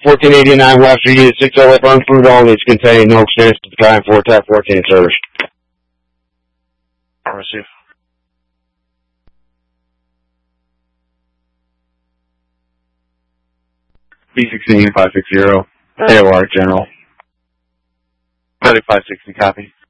1489 Webster Unit 60 burn food all needs contain no experience with the kind 4 tap 14 service. Receive. B16 560. AOR General. 3560, copy.